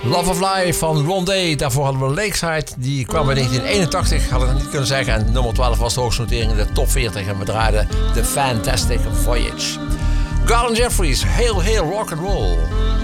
Love of Life van Rondé. Daarvoor hadden we Lakeside. Die kwam in 1981, hadden we niet kunnen zeggen. En nummer 12 was de hoogste notering in de top 40. En we draaiden The Fantastic Voyage. Garland Jeffries, Hail Hail Rock and Roll.